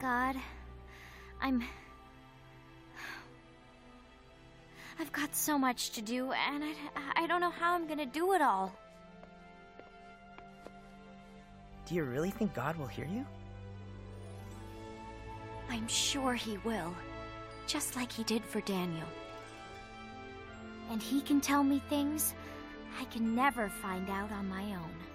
God. I've got so much to do, and I don't know how I'm gonna do it all. Do you really think God will hear you? I'm sure he will. Just like he did for Daniel. And he can tell me things I can never find out on my own.